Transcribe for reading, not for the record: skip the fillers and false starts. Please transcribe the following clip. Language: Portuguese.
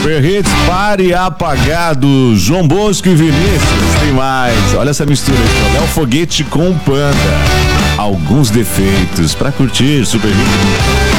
Super Hits, Pare Apagado, João Bosco e Vinícius. Tem mais. Olha essa mistura aí. Léo Foguete com Panda. Alguns defeitos pra curtir Super Hits.